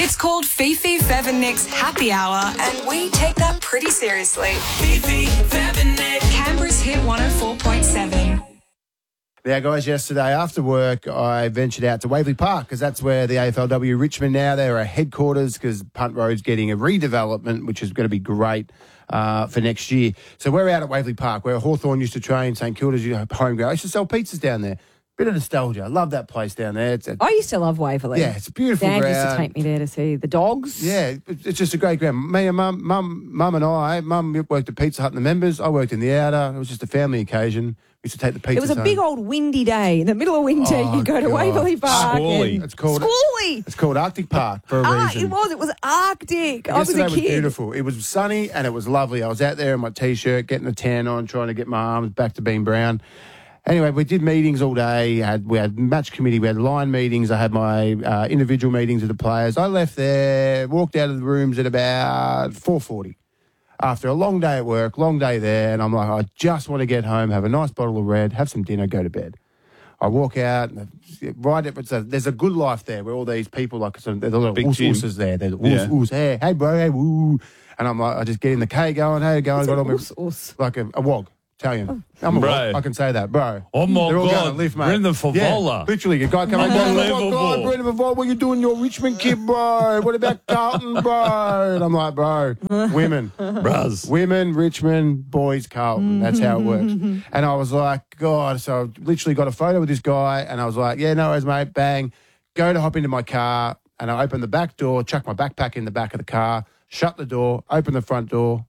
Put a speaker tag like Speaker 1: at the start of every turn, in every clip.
Speaker 1: It's called Fifi, Fev and Nick's Happy Hour, and we take that pretty seriously.
Speaker 2: Fifi, Fev and Nick.
Speaker 1: Canberra's Hit 104.7.
Speaker 3: Now, guys, yesterday after work, I ventured out to Waverley Park because that's where the AFLW Richmond now, they're a headquarters because Punt Road's getting a redevelopment, which is going to be great for next year. So we're out at Waverley Park where Hawthorn used to train, St Kilda's home ground. I used to sell pizzas down there. Bit of nostalgia. I love that place down there.
Speaker 4: I used to love Waverley.
Speaker 3: Yeah, it's a beautiful
Speaker 4: Dad
Speaker 3: ground.
Speaker 4: used to take me there to see the dogs.
Speaker 3: Yeah, it's just a great ground. Me and Mum and I, Mum worked at Pizza Hut and the members. I worked in the outer. It was just a family occasion. We used to take the pizzas
Speaker 4: It was a
Speaker 3: home.
Speaker 4: big old windy day. In the middle of winter, you go to Waverley Park.
Speaker 5: Squally.
Speaker 4: And
Speaker 3: It's called
Speaker 4: Squally.
Speaker 3: It's called Arctic Park for a reason.
Speaker 4: It was Arctic. I was
Speaker 3: Yesterday
Speaker 4: a
Speaker 3: was
Speaker 4: kid.
Speaker 3: beautiful. It was sunny and it was lovely. I was out there in my T-shirt, getting a tan on, trying to get my arms back to being brown. Anyway, we did meetings all day. We had match committee. We had line meetings. I had my individual meetings with the players. I left there, walked out of the rooms at about 4:40 after a long day at work, long day there. And I'm like, I just want to get home, have a nice bottle of red, have some dinner, go to bed. I walk out, and there's a good life there where all these people, like, they're the little
Speaker 5: Big
Speaker 3: oos there. They're the oos, hey, bro, hey, woo. And I'm like, I just get in the K going, hey, going, got all my, like a wog. Italian. I'm a
Speaker 5: Bro.
Speaker 3: wog. I can say that, bro.
Speaker 5: Oh, my
Speaker 3: They're all
Speaker 5: God.
Speaker 3: going to lift, mate.
Speaker 5: Brendan Favola.
Speaker 3: Yeah, literally, a guy coming down. Oh, my
Speaker 5: Unbelievable.
Speaker 3: God, Brendan Favola, what are you doing? You're a Richmond kid, bro. What about Carlton, bro? And I'm like, bro, women.
Speaker 5: Bros.
Speaker 3: Women, Richmond, boys, Carlton. That's how it works. And I was like, God. So I literally got a photo with this guy, and I was like, yeah, no worries, mate. Bang. Go to hop into my car, and I open the back door, chuck my backpack in the back of the car, shut the door, open the front door,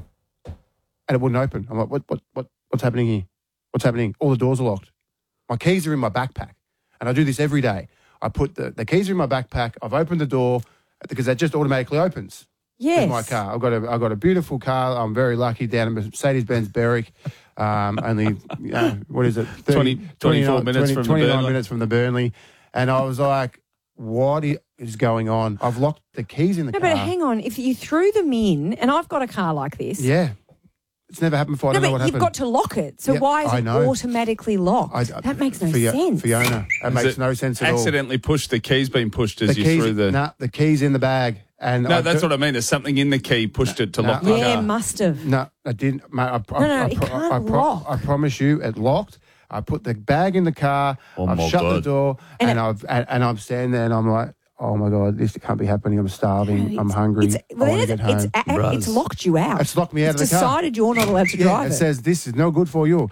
Speaker 3: and it wouldn't open. I'm like, what's happening here? What's happening? All the doors are locked. My keys are in my backpack. And I do this every day. I put the keys are in my backpack. I've opened the door because that just automatically opens.
Speaker 4: Yes.
Speaker 3: With my car. I've got a beautiful car. I'm very lucky down in Mercedes-Benz Berwick. Only, what is it?
Speaker 5: 24 minutes from the
Speaker 3: 29
Speaker 5: Burnley.
Speaker 3: minutes from the Burnley. And I was like, what is going on? I've locked the keys in the
Speaker 4: No,
Speaker 3: car.
Speaker 4: but hang on. If you threw them in, and I've got a car like this.
Speaker 3: Yeah. It's never happened before. I don't know what
Speaker 4: but you've
Speaker 3: happened.
Speaker 4: got to lock it. So
Speaker 3: Yeah,
Speaker 4: why is
Speaker 3: I
Speaker 4: it
Speaker 3: know.
Speaker 4: automatically locked? That makes no sense.
Speaker 3: Fiona, that makes no sense at all.
Speaker 5: Accidentally pushed, the keys being pushed as
Speaker 3: The
Speaker 5: you
Speaker 3: keys,
Speaker 5: threw the...
Speaker 3: the keys in the bag. And
Speaker 5: No, that's what I mean. There's something in the key, pushed it to lock the
Speaker 4: Yeah,
Speaker 5: car.
Speaker 4: must have.
Speaker 3: No, I didn't. Mate,
Speaker 4: it can't lock.
Speaker 3: I promise you, it locked. I put the bag in the car.
Speaker 5: Oh,
Speaker 3: I've
Speaker 5: my
Speaker 3: shut the
Speaker 5: God.
Speaker 3: door, and I'm standing there, and I'm like, oh my God, this can't be happening. I'm starving. I'm hungry. I want to get home.
Speaker 4: It's locked you out.
Speaker 3: It's locked me out of the car.
Speaker 4: Decided you're not allowed to drive
Speaker 3: it says this is no good for you.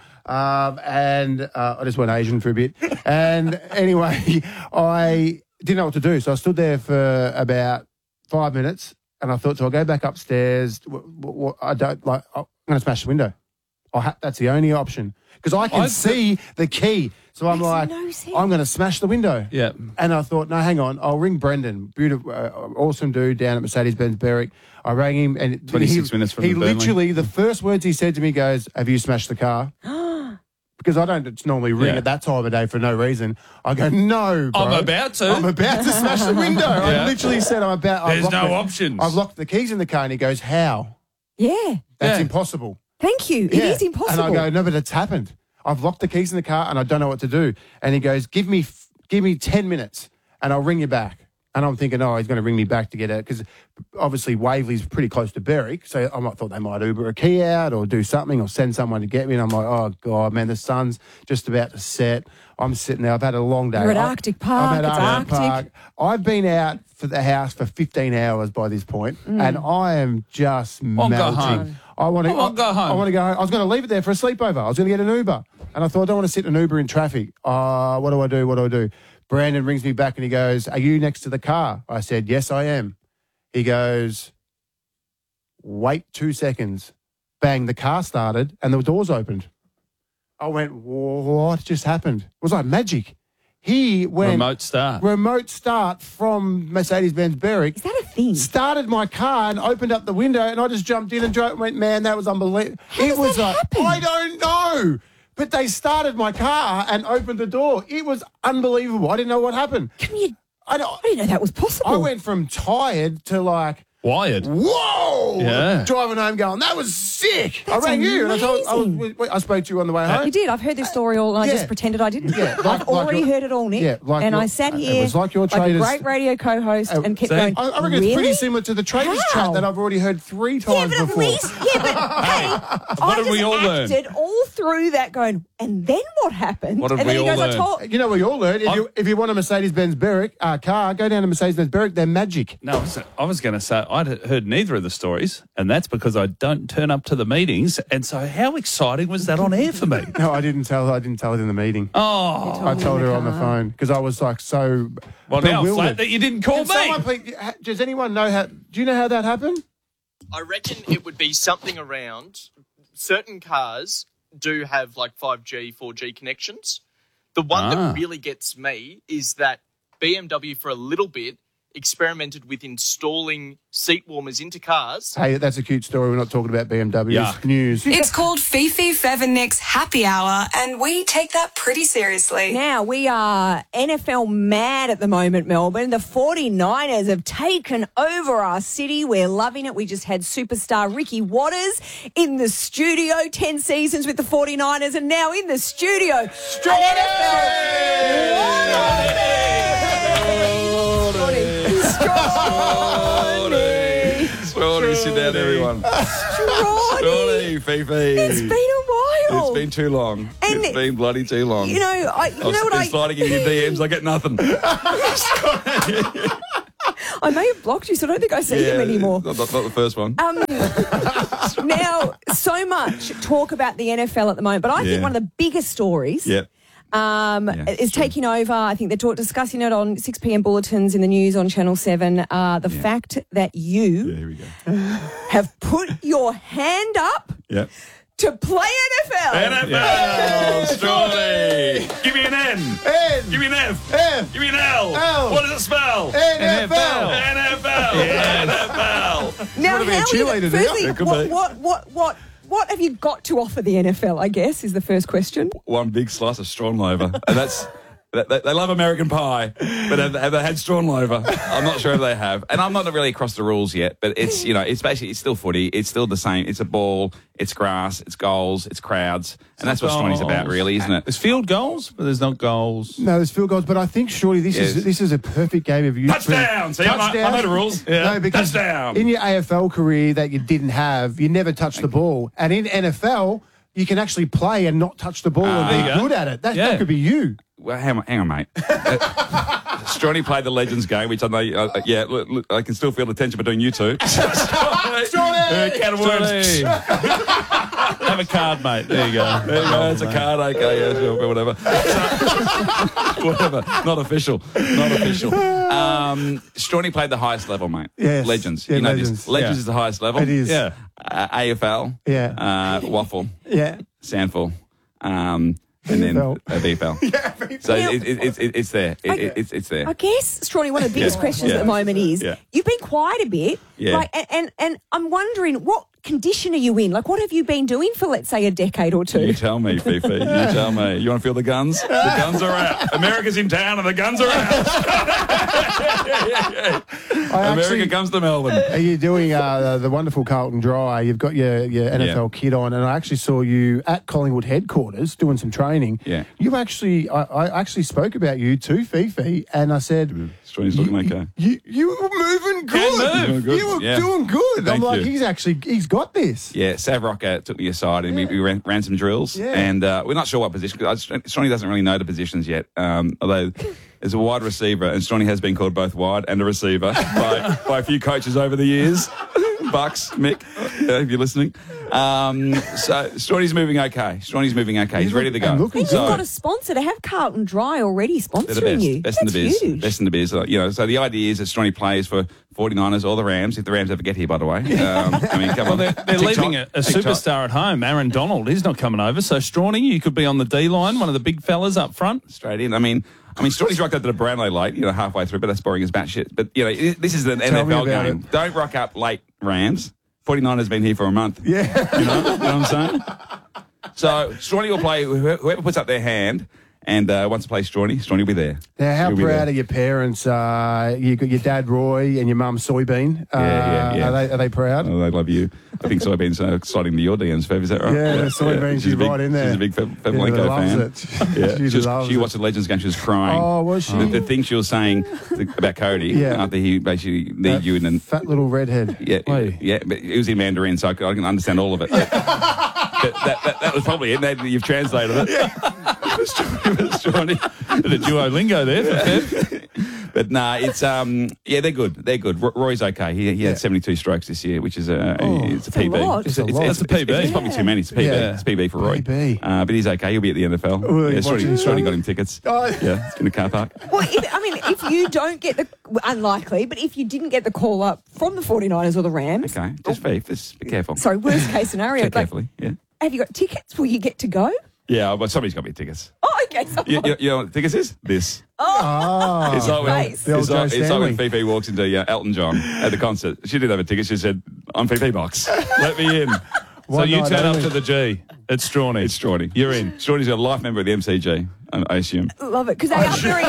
Speaker 3: And I just went Asian for a bit. And anyway, I didn't know what to do. So I stood there for about 5 minutes and I thought, so I'll go back upstairs. I'm going to smash the window. That's the only option. Because I can see the key. So I'm like, I'm going to smash the window.
Speaker 5: Yeah.
Speaker 3: And I thought, no, hang on. I'll ring Brendan. Beautiful, awesome dude down at Mercedes-Benz Berwick. I rang him. And
Speaker 5: 26 minutes from
Speaker 3: he
Speaker 5: the Burnley.
Speaker 3: literally, the first words he said to me goes, have you smashed the car? Because I don't normally ring at that time of day for no reason. I go, no, bro.
Speaker 5: I'm about to.
Speaker 3: I'm about to smash the window. I literally said, I'm about.
Speaker 5: There's no options.
Speaker 3: I've locked the keys in the car. And he goes, how?
Speaker 4: Yeah.
Speaker 3: That's impossible.
Speaker 4: Thank you. It is impossible.
Speaker 3: And I go, no, but it's happened. I've locked the keys in the car and I don't know what to do. And he goes, give me 10 minutes and I'll ring you back. And I'm thinking, oh, he's going to ring me back to get it. Because obviously Waverley's pretty close to Berwick. So I thought they might Uber a key out or do something or send someone to get me. And I'm like, oh, God, man, the sun's just about to set. I'm sitting there. I've had a long day.
Speaker 4: You're at Arctic Park.
Speaker 3: I'm at
Speaker 4: It's
Speaker 3: Arctic
Speaker 4: Arctic.
Speaker 3: Park. I've been out for the house for 15 hours by this point, and I am just melting.
Speaker 5: Go home.
Speaker 3: I want to
Speaker 5: go home.
Speaker 3: I want to go home. I was going to leave it there for a sleepover. I was going to get an Uber. And I thought, I don't want to sit in an Uber in traffic. What do I do? What do I do? Brandon rings me back and he goes, are you next to the car? I said, yes, I am. He goes, wait 2 seconds. Bang, the car started and the doors opened. I went, what just happened? It was like magic. He went... Remote start from Mercedes-Benz Berwick.
Speaker 4: Is that a thing?
Speaker 3: Started my car and opened up the window and I just jumped in and drove and went, man, that was unbelievable.
Speaker 4: How does that happen?
Speaker 3: I don't know. But they started my car and opened the door. It was unbelievable. I didn't know what happened.
Speaker 4: I didn't know that was possible.
Speaker 3: I went from tired to like...
Speaker 5: Wired.
Speaker 3: Whoa! whoa!
Speaker 5: Yeah.
Speaker 3: Driving home going, that was sick. I rang you and I spoke to you on the way home.
Speaker 4: You did. I've heard this story all, and I
Speaker 3: Yeah.
Speaker 4: just pretended I didn't.
Speaker 3: Yeah,
Speaker 4: I've already heard it all, Nick.
Speaker 3: Yeah, like
Speaker 4: and
Speaker 3: your-
Speaker 4: I sat
Speaker 3: it
Speaker 4: here
Speaker 3: was like your
Speaker 4: a
Speaker 3: traders-
Speaker 4: great radio co-host and kept
Speaker 5: see?
Speaker 4: going.
Speaker 3: I reckon it's pretty similar to the traders
Speaker 4: How?
Speaker 3: chat that I've already heard 3
Speaker 4: Yeah,
Speaker 3: times
Speaker 4: but at
Speaker 3: before.
Speaker 4: least, hey,
Speaker 5: what
Speaker 4: I
Speaker 5: did
Speaker 4: just
Speaker 5: we all learn?
Speaker 4: acted all through that going, and then what happened?
Speaker 5: What did
Speaker 4: and then
Speaker 5: we
Speaker 4: he
Speaker 5: all
Speaker 4: goes,
Speaker 5: learn?
Speaker 4: I told.
Speaker 3: You know what you all learned? If you want a Mercedes-Benz Berwick car, go down to Mercedes-Benz Berwick. They're magic.
Speaker 5: No, I was going to say I'd heard neither of the stories, and that's because I don't turn up to the meetings. And so, how exciting was that on air for me?
Speaker 3: No, I didn't tell it in the meeting.
Speaker 5: Oh,
Speaker 3: I told her on the phone because I was like so
Speaker 5: well, now
Speaker 3: bewildered.
Speaker 5: flat that you didn't call
Speaker 3: Can someone
Speaker 5: me.
Speaker 3: please, does anyone know how? Do you know how that happened?
Speaker 6: I reckon it would be something around certain cars do have like 5G, 4G connections. The one that really gets me is that BMW for a little bit experimented with installing seat warmers into cars.
Speaker 3: Hey, that's a cute story. We're not talking about BMW.
Speaker 5: Yeah.
Speaker 3: It's news.
Speaker 1: It's called Fifi, Fev and Nick's Happy Hour, and we take that pretty seriously.
Speaker 4: Now, we are NFL mad at the moment, Melbourne. The 49ers have taken over our city. We're loving it. We just had superstar Ricky Waters in the studio, 10 seasons with the 49ers, and now in the studio, an
Speaker 7: Strawny, sit down, everyone. Strawny, Fifi.
Speaker 4: It's been a while.
Speaker 7: It's been too long.
Speaker 4: And
Speaker 7: it's been bloody too long.
Speaker 4: You know,
Speaker 7: I've been sliding in your DMs. I get nothing.
Speaker 4: I may have blocked you, so I don't think I see him anymore.
Speaker 7: Not the first one.
Speaker 4: Now, so much talk about the NFL at the moment, but I think one of the biggest stories
Speaker 7: Yeah.
Speaker 4: is taking over. I think they're discussing it on 6 p.m. bulletins in the news on Channel 7. The fact that you
Speaker 7: Here we go.
Speaker 4: have put your hand up
Speaker 7: Yeah.
Speaker 4: to play NFL.
Speaker 7: NFL, Strawny. Give me an N.
Speaker 3: N.
Speaker 7: Give me an F.
Speaker 3: F.
Speaker 7: Give me an L.
Speaker 3: L.
Speaker 7: What does it spell?
Speaker 3: NFL.
Speaker 7: NFL. NFL.
Speaker 4: Now,
Speaker 3: wanna be a
Speaker 4: how
Speaker 3: cheerleader now?
Speaker 4: firstly,
Speaker 7: It could be.
Speaker 4: what have you got to offer the NFL, I guess, is the first question.
Speaker 7: One big slice of Strawnlover. And that's... They love American pie, but have they had Strawnlover? I'm not sure if they have. And I'm not really across the rules yet, but it's, it's basically, it's still footy. It's still the same. It's a ball, it's grass, it's goals, it's crowds. And that's what Strawny's about, really, isn't it?
Speaker 5: There's field goals, but there's not goals.
Speaker 3: No, there's field goals, but I think surely this is a perfect game of you.
Speaker 7: Touchdown! See, I know the rules. Yeah.
Speaker 3: No, because
Speaker 7: Touchdown!
Speaker 3: in your AFL career that you didn't have, you never touched the ball. And in NFL, you can actually play and not touch the ball and
Speaker 5: there
Speaker 3: be
Speaker 5: you go.
Speaker 3: good at it. That could be you.
Speaker 7: Well, hang on, mate. Strawny played the Legends game, which I know, look, I can still feel the tension between you two.
Speaker 3: Strawny!
Speaker 7: Can of worms.
Speaker 5: Have a card, mate. There you go.
Speaker 7: There you go, it's a card, okay, yeah, sure, whatever. Whatever, not official. Strawny played the highest level, mate.
Speaker 3: Yes.
Speaker 7: Legends.
Speaker 3: Yeah,
Speaker 7: you know
Speaker 3: Legends.
Speaker 7: this. Legends
Speaker 5: Yeah.
Speaker 7: is the highest level.
Speaker 3: It is.
Speaker 5: Yeah.
Speaker 7: AFL.
Speaker 3: Yeah.
Speaker 7: Waffle.
Speaker 3: Yeah.
Speaker 7: Sandful. And then
Speaker 3: VFL.
Speaker 7: VFL. So it's there. It's there.
Speaker 4: I guess, Strawny, one of the biggest questions
Speaker 7: Yeah.
Speaker 4: at the moment is you've been quiet a bit.
Speaker 7: Yeah.
Speaker 4: Like, and I'm wondering, what condition are you in? Like, what have you been doing for, let's say, a decade or two?
Speaker 7: You tell me, Fifi. You tell me. You want to feel the guns? The guns are out. America's in town and the guns are out. America comes to Melbourne.
Speaker 3: Are you doing the wonderful Carlton Dry? You've got your NFL kit on, and I actually saw you at Collingwood headquarters doing some training.
Speaker 7: Yeah.
Speaker 3: You actually, I actually spoke about you to Fifi, and I said,
Speaker 7: Strawny's looking okay.
Speaker 3: You were moving good.
Speaker 7: move. Good.
Speaker 3: You were
Speaker 7: Yeah.
Speaker 3: doing good.
Speaker 7: Thank
Speaker 3: I'm like,
Speaker 7: you.
Speaker 3: he's got this.
Speaker 7: Yeah, Sav Rocker took me aside and we ran some drills.
Speaker 3: Yeah.
Speaker 7: And we're not sure what position, because Strawny doesn't really know the positions yet. Although there's a wide receiver, and Strawny has been called both wide and a receiver by a few coaches over the years. Bucks, Mick, if you're listening. So Strawny's moving okay. He's ready to go.
Speaker 3: And looking
Speaker 4: And
Speaker 3: good.
Speaker 4: you've got a sponsor to have Carlton Dry already
Speaker 7: They're the
Speaker 4: sponsoring
Speaker 7: best.
Speaker 4: you.
Speaker 7: Best in the
Speaker 4: That's
Speaker 7: biz.
Speaker 4: huge.
Speaker 7: Best in the biz. So the idea is that Strawny plays for 49ers or the Rams, if the Rams ever get here, by the way. I mean, come on.
Speaker 5: They're
Speaker 7: TikTok,
Speaker 5: leaving a
Speaker 7: TikTok.
Speaker 5: superstar at home, Aaron Donald. He's not coming over. So Strawny, you could be on the D line, one of the big fellas up front.
Speaker 7: Straight in. I mean, Strawny's rocked up to the Brownlow late, halfway through, but that's boring as batshit. But, this is an
Speaker 3: Tell me
Speaker 7: NFL
Speaker 3: about
Speaker 7: game.
Speaker 3: it.
Speaker 7: Don't rock up late, Rams. 49ers been here for a month.
Speaker 3: Yeah.
Speaker 7: You know what I'm saying? So Strawny will play whoever puts up their hand, And once I play Strawny will be there.
Speaker 3: Now, how
Speaker 7: She'll be
Speaker 3: proud
Speaker 7: there.
Speaker 3: are your parents? You got your dad Roy and your mum Soybean.
Speaker 7: Yeah.
Speaker 3: Are they proud?
Speaker 7: Oh, they love you. I think Soybean's sliding to your DMs, Fev, is that right?
Speaker 3: Yeah, Soybean, she's right in there.
Speaker 7: She's a big Fev
Speaker 3: Yeah,
Speaker 7: Lenko
Speaker 3: loves
Speaker 7: fan.
Speaker 3: it.
Speaker 7: Yeah.
Speaker 3: Loves
Speaker 7: She
Speaker 3: it.
Speaker 7: watched the Legends game, she was crying.
Speaker 3: Oh, was she?
Speaker 7: The thing she was saying about Cody
Speaker 3: Yeah.
Speaker 7: after he basically kneed you and
Speaker 3: Fat little redhead.
Speaker 7: yeah, but it was in Mandarin, so I can understand all of it. But that was probably it. You've translated it.
Speaker 5: The Duolingo there for Fev.
Speaker 7: But nah, it's they're good. They're good. Roy's okay. He had 72 strokes this year, which is it's a PB.
Speaker 4: lot.
Speaker 3: It's a lot.
Speaker 5: It's a PB.
Speaker 7: It's probably too many. It's a PB.
Speaker 3: Yeah.
Speaker 7: It's a PB for Roy.
Speaker 3: PB.
Speaker 7: But he's okay. He'll be at the NFL.
Speaker 3: Will he
Speaker 7: Yeah,
Speaker 3: watching
Speaker 7: Strawny got him tickets.
Speaker 3: Oh.
Speaker 7: Yeah, it's in the car park.
Speaker 4: Well, if you don't get the unlikely, but if you didn't get the call up from the 49ers or the Rams,
Speaker 7: Okay, just be careful.
Speaker 4: sorry, worst case scenario,
Speaker 7: Check carefully. Yeah.
Speaker 4: have you got tickets? Will you get to go?
Speaker 7: Yeah, but somebody's got me tickets.
Speaker 4: Oh, okay.
Speaker 7: You know what tickets is? This.
Speaker 3: Oh,
Speaker 7: It's like
Speaker 4: nice.
Speaker 3: The old Joe
Speaker 7: it's like when
Speaker 3: Stanley.
Speaker 7: Fifi walks into Elton John at the concert. She didn't have a ticket. She said, "I'm Fifi Box. Let me in."
Speaker 5: So
Speaker 3: One
Speaker 5: you
Speaker 3: night
Speaker 5: turn up
Speaker 3: only.
Speaker 5: to the G. It's Strawny.
Speaker 7: It's Strawny.
Speaker 5: You're in.
Speaker 7: Strawny's got a life member at the MCG, I assume.
Speaker 4: Love it because they are very.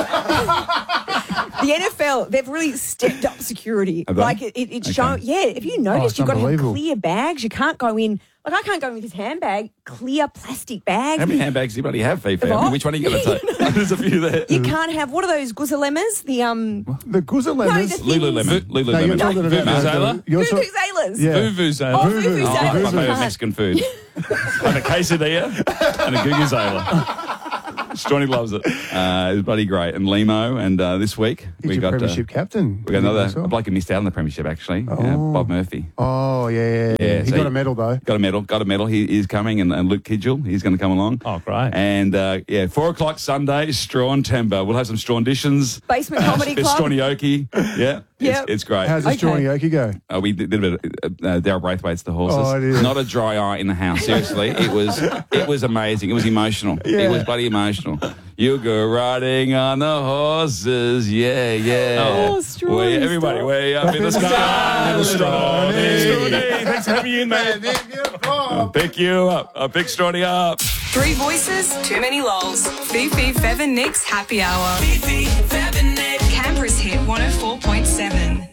Speaker 4: The NFL, they've really stepped up security.
Speaker 7: Have they?
Speaker 4: Like it's
Speaker 7: Okay.
Speaker 4: shown. Yeah, if you noticed,
Speaker 3: it's
Speaker 4: you've got to have
Speaker 3: unbelievable.
Speaker 4: clear bags. You can't go in. Like I can't go in with this handbag. Clear plastic bags.
Speaker 7: How many handbags do you bloody have, Fifi?
Speaker 4: What?
Speaker 7: Which one are you going to take? There's a few there.
Speaker 4: You can't have what are those guzzlemas? The
Speaker 3: The Guzalemas.
Speaker 4: No, the-
Speaker 7: Lululemon.
Speaker 3: No, you're
Speaker 7: Lululemon.
Speaker 3: talking about
Speaker 5: Vuvuzela?
Speaker 3: you're talk-
Speaker 4: vuvuzelas.
Speaker 3: Yeah.
Speaker 5: Vuvuzela.
Speaker 4: Oh,
Speaker 7: Oh,
Speaker 4: vuvuzelas.
Speaker 7: my favourite
Speaker 4: Can't.
Speaker 7: Mexican food. And a quesadilla and a guguzela. Strawny loves it. It's bloody great. And Limo, and this week
Speaker 3: He's your premiership captain.
Speaker 7: we got another bloke who missed out on the premiership, actually. Bob Murphy.
Speaker 3: Oh, yeah.
Speaker 7: Yeah,
Speaker 3: He
Speaker 7: so
Speaker 3: got a medal, though.
Speaker 7: Got a medal. He is coming, and Luke Kidgel, he's going to come along.
Speaker 5: Oh, great.
Speaker 7: And 4:00 Sunday, Strawn Timber. We'll have some Strawnditions.
Speaker 4: Basement Comedy Club.
Speaker 7: Strawny-oki. Yeah,
Speaker 4: Yep.
Speaker 7: it's great.
Speaker 3: How's the
Speaker 4: Okay.
Speaker 3: Strawny Oki go?
Speaker 7: We did a bit of Daryl Braithwaite's The Horses.
Speaker 3: Oh, it is.
Speaker 7: Not a dry eye in the house. Seriously, it was amazing. It was emotional. It was bloody emotional. You go riding on the horses, yeah.
Speaker 4: Oh, Strawny,
Speaker 7: Everybody,
Speaker 4: stop.
Speaker 7: way up in the sky, little Strawny.
Speaker 5: Thanks for having me in, mate.
Speaker 7: I'll pick you up. I'll pick Strawny up.
Speaker 1: Three voices, too many lols. Fifi, Fev and Nick's happy hour.
Speaker 2: Fifi, Fev and Nick.
Speaker 1: Canberra's hit 104.7.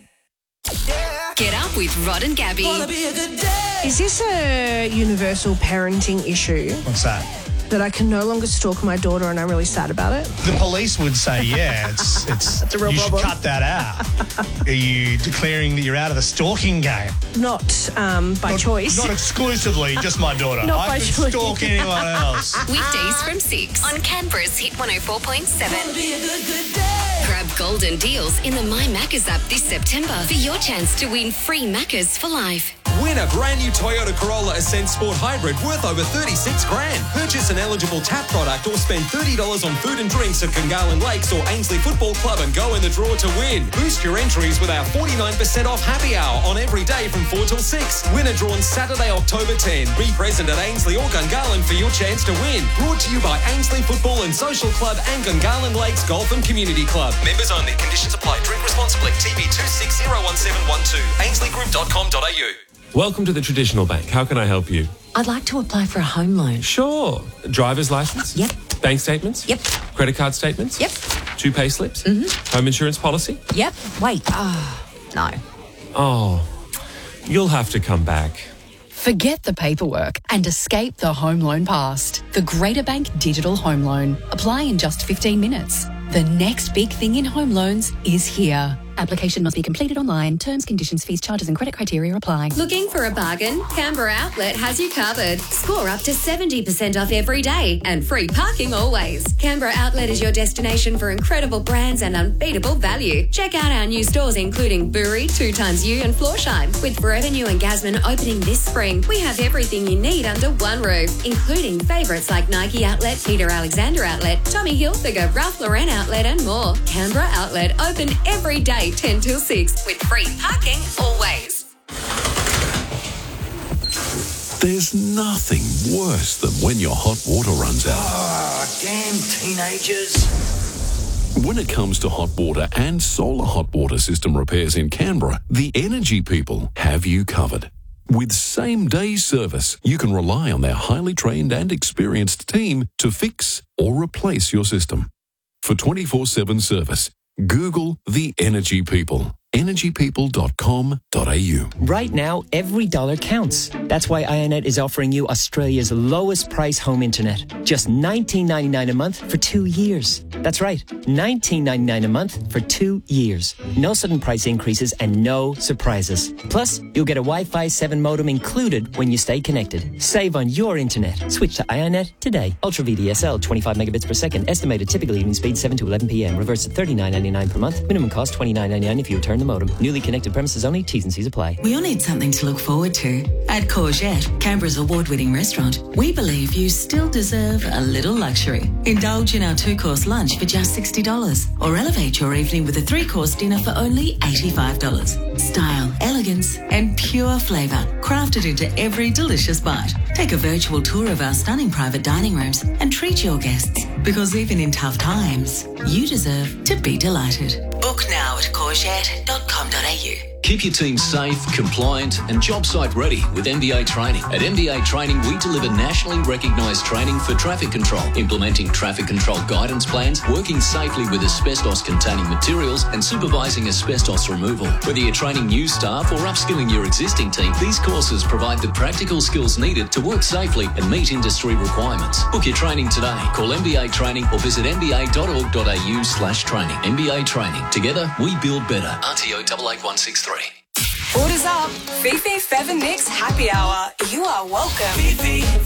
Speaker 8: Get up with Rod and Gabby.
Speaker 2: Be a good day.
Speaker 9: Is this a universal parenting issue
Speaker 10: What's that?
Speaker 9: that I can no longer stalk my daughter and I'm really sad about it?
Speaker 10: The police would say, yeah, it's
Speaker 9: a real
Speaker 10: you
Speaker 9: problem.
Speaker 10: should cut that out. Are you declaring that you're out of the stalking game?
Speaker 9: Not by choice.
Speaker 10: Not exclusively, just my daughter.
Speaker 9: Not
Speaker 10: I
Speaker 9: by
Speaker 10: could
Speaker 9: choice.
Speaker 10: stalk anyone else.
Speaker 8: Weekdays from 6 on Canberra's Hit 104.7.
Speaker 2: Be a good day.
Speaker 8: Grab golden deals in the My Maccas app this September for your chance to win free Maccas for life.
Speaker 11: Win a brand new Toyota Corolla Ascent Sport Hybrid worth over 36 grand. Purchase an eligible TAP product or spend $30 on food and drinks at Gungahlin Lakes or Ainsley Football Club and go in the draw to win. Boost your entries with our 49% off happy hour on every day from 4 till 6. Winner drawn Saturday, October 10. Be present at Ainsley or Gungahlin for your chance to win. Brought to you by Ainsley Football and Social Club and Gungahlin Lakes Golf and Community Club. Members only. Conditions apply. Drink responsibly. TB 26017112. AinsleyGroup.com.au.
Speaker 12: Welcome to the Traditional Bank. How can I help you?
Speaker 8: I'd like to apply for a home loan.
Speaker 12: Sure. Driver's license?
Speaker 8: Yep.
Speaker 12: Bank statements?
Speaker 8: Yep.
Speaker 12: Credit card statements?
Speaker 8: Yep.
Speaker 12: 2 pay slips? Mm-hmm. Home insurance policy?
Speaker 8: Yep. Wait. No.
Speaker 12: Oh, you'll have to come back.
Speaker 8: Forget the paperwork and escape the home loan past. The Greater Bank Digital Home Loan. Apply in just 15 minutes. The next big thing in home loans is here. Application must be completed online. Terms, conditions, fees, charges and credit criteria apply.
Speaker 13: Looking for a bargain? Canberra Outlet has you covered. Score up to 70% off every day and free parking always. Canberra Outlet is your destination for incredible brands and unbeatable value. Check out our new stores including Buri, 2XU and Floorshine. With Forever New and Gasman opening this spring, we have everything you need under one roof, including favourites like Nike Outlet, Peter Alexander Outlet, Tommy Hilfiger, Ralph Lauren Outlet and more. Canberra Outlet open every day 10 till 6 with free parking always.
Speaker 14: There's nothing worse than when your hot water runs out.
Speaker 2: Oh, damn teenagers.
Speaker 14: When it comes to hot water and solar hot water system repairs in Canberra, the Energy people have you covered. With same-day service, you can rely on their highly trained and experienced team to fix or replace your system. For 24/7 service, Google the Energy People. energypeople.com.au.
Speaker 15: Right now, every dollar counts. That's why IONET is offering you Australia's lowest price home internet. Just $19.99 a month for 2 years. That's right, $19.99 a month for 2 years. No sudden price increases and no surprises. Plus, you'll get a Wi-Fi 7 modem included when you stay connected. Save on your internet. Switch to IONET today. Ultra VDSL, 25 megabits per second. Estimated typical evening speed 7 to 11 p.m. Reverse at $39.99 per month. Minimum cost $29.99 if you return the modem. Newly connected premises only. T's and C's apply.
Speaker 16: We all need something to look forward to. At Courgette, Canberra's award-winning restaurant, we believe you still deserve a little luxury. Indulge in our 2-course lunch for just $60 or elevate your evening with a 3-course dinner for only $85. Style, elegance and pure flavour crafted into every delicious bite. Take a virtual tour of our stunning private dining rooms and treat your guests, because even in tough times, you deserve to be delighted. Book now at courgette.com.au.
Speaker 17: Keep your team safe, compliant and job site ready with MBA Training. At MBA Training, we deliver nationally recognised training for traffic control, implementing traffic control guidance plans, working safely with asbestos-containing materials and supervising asbestos removal. Whether you're training new staff or upskilling your existing team, these courses provide the practical skills needed to work safely and meet industry requirements. Book your training today. Call MBA Training or visit mba.org.au/training. MBA Training. Together, we build better. RTO 88163.
Speaker 1: Orders up. Fifi, Fev and Nick's happy hour. You are welcome.
Speaker 2: Fifi.